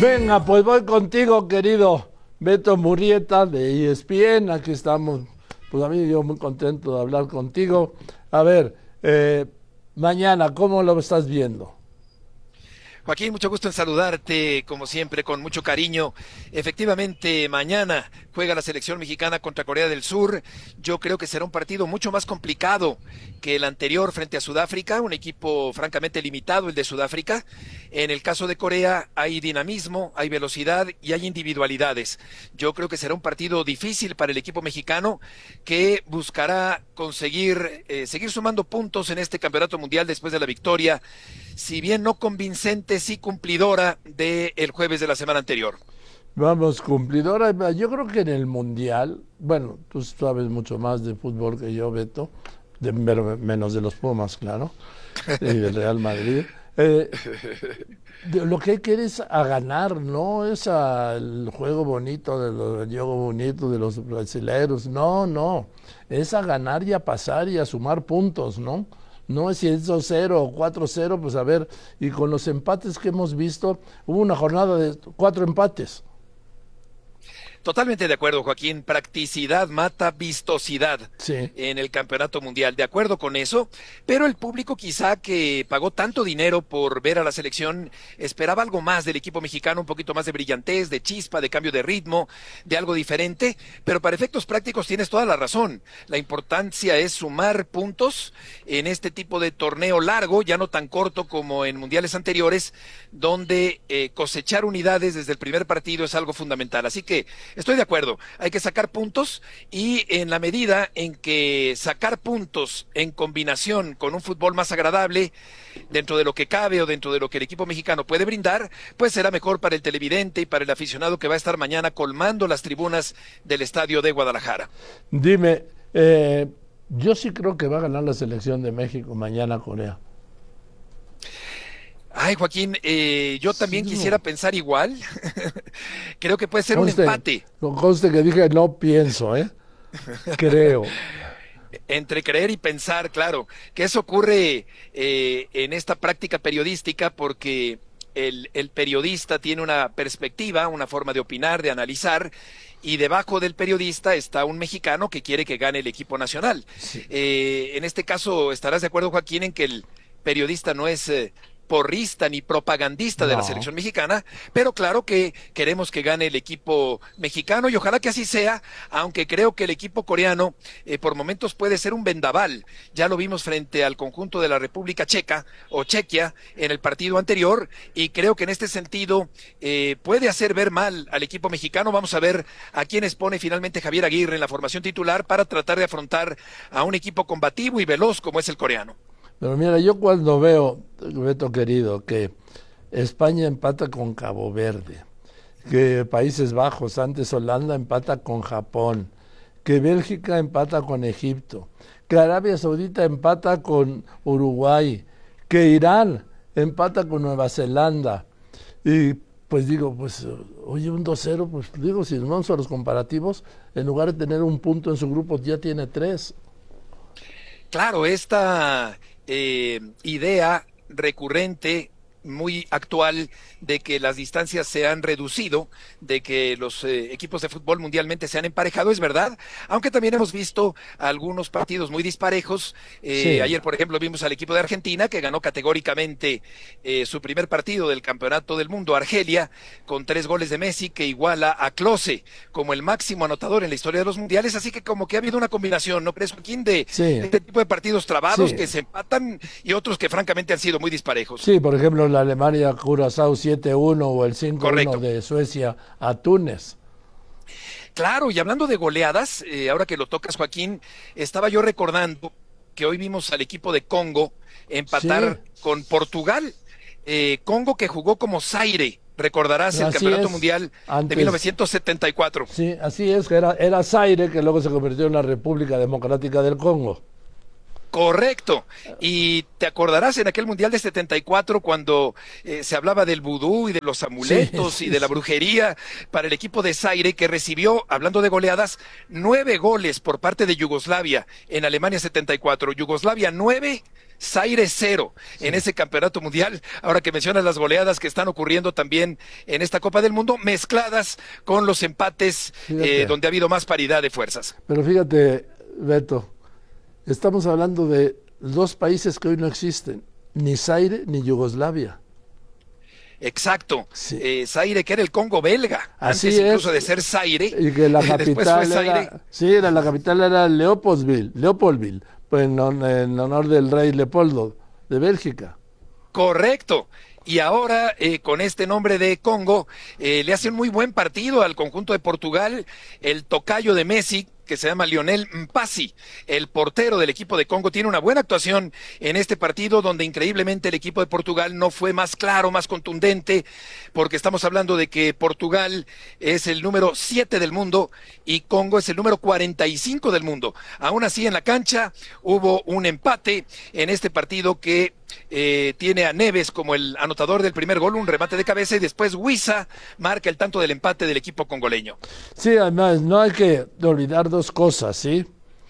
Venga, pues voy contigo, querido Beto Murrieta de ESPN. Aquí estamos, pues a mí yo muy contento de hablar contigo. A ver, mañana, ¿cómo lo estás viendo? Joaquín, mucho gusto en saludarte, como siempre, con mucho cariño. Efectivamente, mañana juega la selección mexicana contra Corea del Sur. Yo creo que será un partido mucho más complicado que el anterior frente a Sudáfrica, un equipo francamente limitado, el de Sudáfrica. En el caso de Corea hay dinamismo, hay velocidad y hay individualidades. Yo creo que será un partido difícil para el equipo mexicano que buscará conseguir seguir sumando puntos en este campeonato mundial después de la victoria, si bien no convincente, sí cumplidora del jueves de la semana anterior. Vamos, cumplidora. Yo creo que en el Mundial, bueno, tú sabes mucho más de fútbol que yo, Beto, menos de los Pumas, claro, y del Real Madrid. Lo que hay que ir es a ganar, no es el juego bonito, el juego bonito de los brasileños, no, es a ganar y a pasar y a sumar puntos, ¿no? No es si es 2-0 o 4-0, pues a ver, y con los empates que hemos visto, hubo una jornada de 4 empates. Totalmente de acuerdo, Joaquín. Practicidad mata vistosidad Sí. en el campeonato mundial. De acuerdo con eso, pero el público quizá que pagó tanto dinero por ver a la selección esperaba algo más del equipo mexicano, un poquito más de brillantez, de chispa, de cambio de ritmo, de algo diferente. Pero para efectos prácticos tienes toda la razón. La importancia es sumar puntos en este tipo de torneo largo, ya no tan corto como en mundiales anteriores, donde cosechar unidades desde el primer partido es algo fundamental. Así que estoy de acuerdo, hay que sacar puntos y en la medida en que sacar puntos en combinación con un fútbol más agradable, dentro de lo que cabe o dentro de lo que el equipo mexicano puede brindar, pues será mejor para el televidente y para el aficionado que va a estar mañana colmando las tribunas del estadio de Guadalajara. Dime, yo sí creo que va a ganar la selección de México mañana Corea. Ay, Joaquín, yo Sí, también no. quisiera pensar igual. Creo que puede ser un Conste, empate. conste que dije no pienso, creo. Entre creer y pensar, claro, que eso ocurre en esta práctica periodística porque el periodista tiene una perspectiva, una forma de opinar, de analizar, y debajo del periodista está un mexicano que quiere que gane el equipo nacional. Sí. En este caso, ¿estarás de acuerdo, Joaquín, en que el periodista no es porrista ni propagandista de la No. selección mexicana, pero claro que queremos que gane el equipo mexicano y ojalá que así sea, aunque creo que el equipo coreano por momentos puede ser un vendaval. Ya lo vimos frente al conjunto de la República Checa o Chequia en el partido anterior y creo que en este sentido puede hacer ver mal al equipo mexicano. Vamos a ver a quiénes pone finalmente Javier Aguirre en la formación titular para tratar de afrontar a un equipo combativo y veloz como es el coreano. Pero mira, yo cuando veo, Beto querido, que España empata con Cabo Verde, que Países Bajos, antes Holanda, empata con Japón, que Bélgica empata con Egipto, que Arabia Saudita empata con Uruguay, que Irán empata con Nueva Zelanda. Y pues digo, pues, oye, un 2-0, pues digo, si vamos a los comparativos, en lugar de tener un punto en su grupo, ya tiene 3. Claro, esta idea recurrente, muy actual, de que las distancias se han reducido, de que los equipos de fútbol mundialmente se han emparejado, es verdad, aunque también hemos visto algunos partidos muy disparejos. Sí, Ayer, por ejemplo, vimos al equipo de Argentina, que ganó categóricamente su primer partido del Campeonato del Mundo, Argelia, con 3 goles de Messi, que iguala a Klose como el máximo anotador en la historia de los mundiales, así que como que ha habido una combinación, ¿no crees, Joaquín, de sí, este tipo de partidos trabados sí. que se empatan y otros que francamente han sido muy disparejos? Sí, por ejemplo, la Alemania-Curazao 7-1 o el 5-1 Correcto. de Suecia a Túnez. Claro, y hablando de goleadas, ahora que lo tocas, Joaquín, estaba yo recordando que hoy vimos al equipo de Congo Sí, empatar con Portugal. Congo que jugó como Zaire, recordarás el así Campeonato es. Mundial de Antes, 1974. sí, así es, que era Zaire, que luego se convirtió en la República Democrática del Congo. Correcto. Y te acordarás en aquel Mundial de 74 cuando se hablaba del vudú y de los amuletos y de la brujería para el equipo de Zaire, que recibió, hablando de goleadas, 9 goles por parte de Yugoslavia en Alemania 74. Yugoslavia 9, Zaire 0 en ese campeonato mundial. Ahora que mencionas las goleadas que están ocurriendo también en esta Copa del Mundo, mezcladas con los empates donde ha habido más paridad de fuerzas. Pero fíjate, Beto, estamos hablando de 2 países que hoy no existen, ni Zaire ni Yugoslavia. Exacto. Sí. Zaire, que era el Congo belga, Así antes incluso es. de ser Zaire. Y que la capital era, la capital era Leopoldville, pues en honor del rey Leopoldo de Bélgica. Correcto. Y ahora, con este nombre de Congo, le hace un muy buen partido al conjunto de Portugal, el tocayo de Messi, que se llama Lionel Mpasi, el portero del equipo de Congo, tiene una buena actuación en este partido, donde increíblemente el equipo de Portugal no fue más claro, más contundente, porque estamos hablando de que Portugal es el número 7 del mundo y Congo es el número 45 del mundo. Aún así, en la cancha hubo un empate en este partido que tiene a Neves como el anotador del primer gol, un remate de cabeza, y después Wissa marca el tanto del empate del equipo congoleño. Sí, además, no hay que olvidar 2 cosas, ¿sí?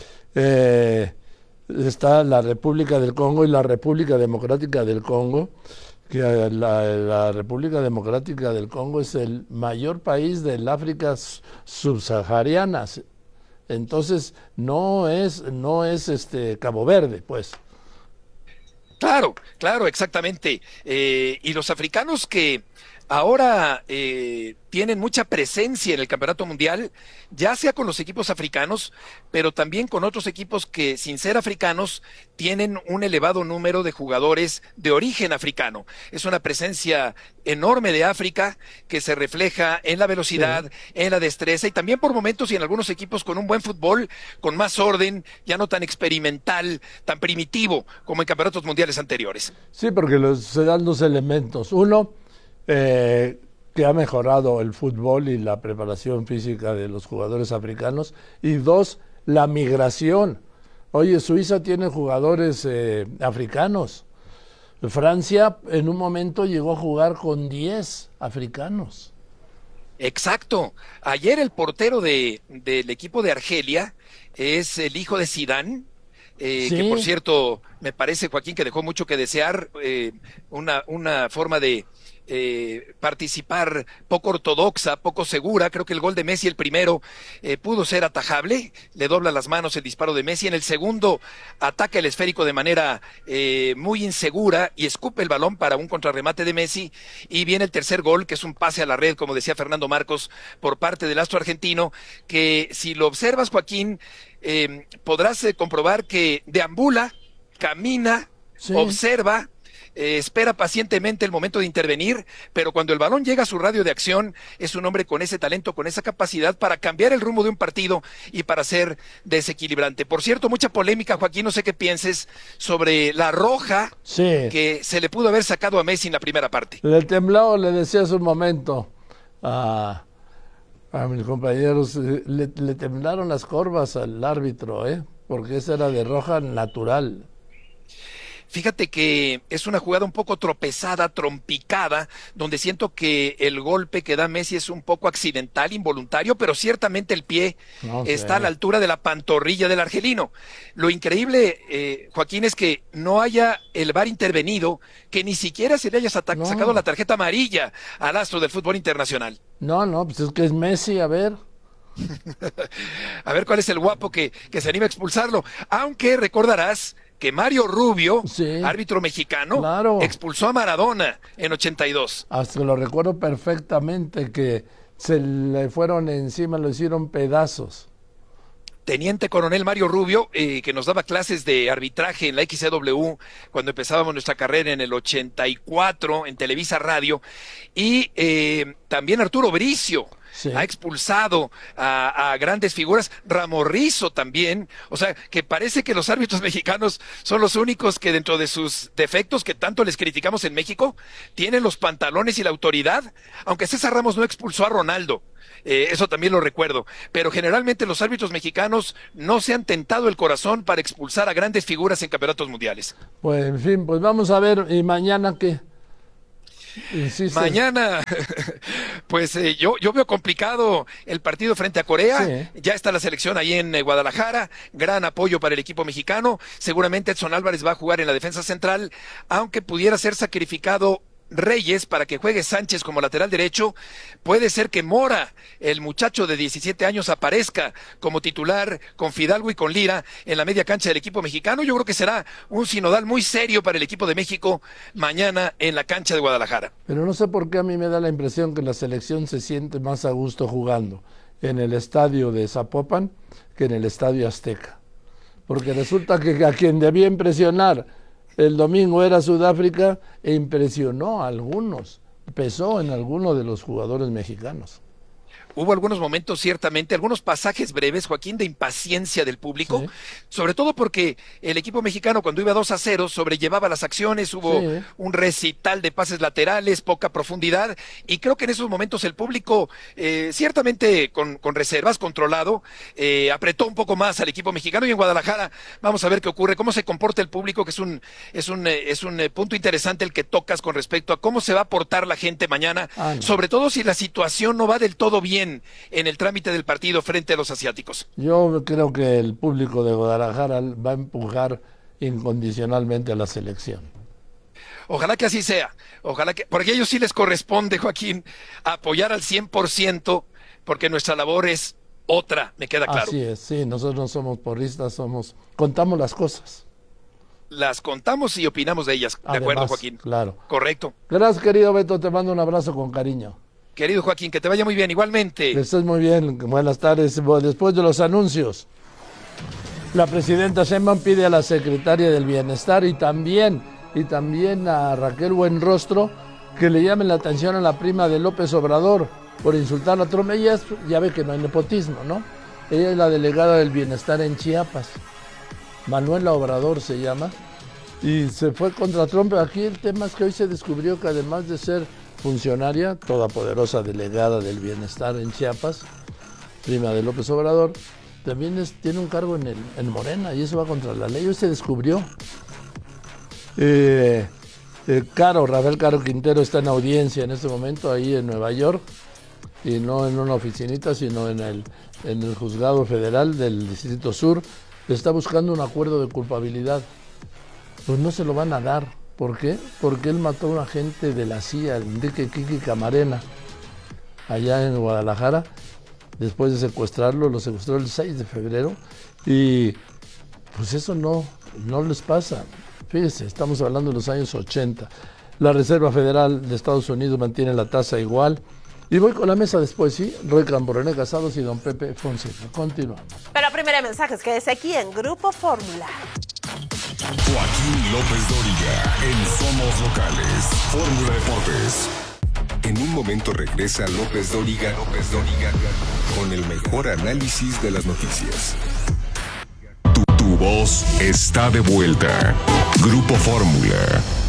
Está la República del Congo y la República Democrática del Congo, que la República Democrática del Congo es el mayor país del África subsahariana. Entonces, no es Cabo Verde, pues. Claro, exactamente. Y los africanos que ahora tienen mucha presencia en el Campeonato Mundial, ya sea con los equipos africanos, pero también con otros equipos que, sin ser africanos, tienen un elevado número de jugadores de origen africano. Es una presencia enorme de África que se refleja en la velocidad, en la destreza y también por momentos y en algunos equipos con un buen fútbol, con más orden, ya no tan experimental, tan primitivo como en campeonatos mundiales anteriores. Sí, porque se dan 2 elementos. Uno, que ha mejorado el fútbol y la preparación física de los jugadores africanos, y 2, la migración. Oye, Suiza tiene jugadores africanos. Francia en un momento llegó a jugar con 10 africanos. Exacto. Ayer el portero del equipo de Argelia es el hijo de Zidane, Sí. que por cierto, me parece, Joaquín, que dejó mucho que desear, una forma de participar poco ortodoxa, poco segura. Creo que el gol de Messi, el primero, pudo ser atajable, le dobla las manos el disparo de Messi. En el segundo ataca el esférico de manera muy insegura y escupe el balón para un contrarremate de Messi, y viene el tercer gol, que es un pase a la red, como decía Fernando Marcos, por parte del astro argentino, que si lo observas, Joaquín, podrás comprobar que deambula, camina, observa, espera pacientemente el momento de intervenir, pero cuando el balón llega a su radio de acción, es un hombre con ese talento, con esa capacidad para cambiar el rumbo de un partido y para ser desequilibrante. Por cierto, mucha polémica, Joaquín, no sé qué pienses sobre la roja que se le pudo haber sacado a Messi en la primera parte. Le tembló, le decía hace un momento a mis compañeros, le temblaron las corvas al árbitro, porque esa era de roja natural. Fíjate que es una jugada un poco tropezada, trompicada, donde siento que el golpe que da Messi es un poco accidental, involuntario, pero ciertamente el pie está a la altura de la pantorrilla del argelino. Lo increíble, Joaquín, es que no haya el VAR intervenido, que ni siquiera se le haya sacado la tarjeta amarilla al astro del fútbol internacional. No, pues es que es Messi, a ver. A ver cuál es el guapo que se anima a expulsarlo. Aunque recordarás que Mario Rubio, árbitro mexicano, expulsó a Maradona en 82. Hasta lo recuerdo perfectamente, que se le fueron encima, lo hicieron pedazos. Teniente coronel Mario Rubio, que nos daba clases de arbitraje en la XCW cuando empezábamos nuestra carrera en el 84 en Televisa Radio, y también Arturo Bricio, Sí. Ha expulsado a grandes figuras, Ramorrizo también, o sea, que parece que los árbitros mexicanos son los únicos que dentro de sus defectos que tanto les criticamos en México, tienen los pantalones y la autoridad, aunque César Ramos no expulsó a Ronaldo. Eso también lo recuerdo, pero generalmente los árbitros mexicanos no se han tentado el corazón para expulsar a grandes figuras en campeonatos mundiales. Pues en fin, pues vamos a ver, ¿y mañana qué? Insiste. Mañana, pues yo veo complicado el partido frente a Corea. Sí. Ya está la selección ahí en Guadalajara, gran apoyo para el equipo mexicano. Seguramente Edson Álvarez va a jugar en la defensa central, aunque pudiera ser sacrificado Reyes para que juegue Sánchez como lateral derecho. Puede ser que Mora, el muchacho de 17 años, aparezca como titular con Fidalgo y con Lira en la media cancha del equipo mexicano. Yo creo que será un sinodal muy serio para el equipo de México mañana en la cancha de Guadalajara. Pero no sé por qué a mí me da la impresión que la selección se siente más a gusto jugando en el estadio de Zapopan que en el estadio Azteca. Porque resulta que a quien debía impresionar el domingo era Sudáfrica e impresionó a algunos, pesó en algunos de los jugadores mexicanos. Hubo algunos momentos, ciertamente, algunos pasajes breves, Joaquín, de impaciencia del público, sí, sobre todo porque el equipo mexicano cuando iba 2-0 sobrellevaba las acciones, hubo sí, un recital de pases laterales, poca profundidad, y creo que en esos momentos el público, ciertamente con reservas, controlado, apretó un poco más al equipo mexicano, y en Guadalajara vamos a ver qué ocurre, cómo se comporta el público, que es un punto interesante el que tocas con respecto a cómo se va a portar la gente mañana, no, sobre todo si la situación no va del todo bien en el trámite del partido frente a los asiáticos. Yo creo que el público de Guadalajara va a empujar incondicionalmente a la selección. Ojalá que así sea, ojalá que, porque a ellos sí les corresponde, Joaquín, apoyar al 100%, porque nuestra labor es otra, me queda claro. Así es, sí, nosotros no somos porristas, contamos las cosas. Las contamos y opinamos de ellas, Además, ¿de acuerdo, Joaquín? Claro. Correcto. Gracias, querido Beto, te mando un abrazo con cariño. Querido Joaquín, que te vaya muy bien, igualmente. Que estés muy bien, buenas tardes. Después de los anuncios, la presidenta Sheinbaum pide a la secretaria del Bienestar y también a Raquel Buenrostro que le llamen la atención a la prima de López Obrador por insultar a Trump. Ella ya ve que no hay nepotismo, ¿no? Ella es la delegada del Bienestar en Chiapas. Manuela Obrador se llama. Y se fue contra Trump. Aquí el tema es que hoy se descubrió que además de ser funcionaria, todopoderosa delegada del Bienestar en Chiapas, prima de López Obrador, también tiene un cargo en Morena y eso va contra la ley. Hoy se descubrió. Rafael Caro Quintero está en audiencia en este momento ahí en Nueva York, y no en una oficinita, sino en el juzgado federal del Distrito Sur. Está buscando un acuerdo de culpabilidad. Pues no se lo van a dar. ¿Por qué? Porque él mató a un agente de la CIA, Enrique Kiki Camarena, allá en Guadalajara. Después de secuestrarlo, lo secuestró el 6 de febrero. Y pues eso no les pasa. Fíjese, estamos hablando de los años 80. La Reserva Federal de Estados Unidos mantiene la tasa igual. Y voy con la mesa después, ¿sí? Roy Campo, René Casados y don Pepe Fonseca. Continuamos. Pero primero mensajes, quédese aquí en Grupo Fórmula. Joaquín López Dóriga en Somos Locales, Fórmula Deportes. En un momento regresa López Dóriga con el mejor análisis de las noticias. Tu voz está de vuelta. Grupo Fórmula.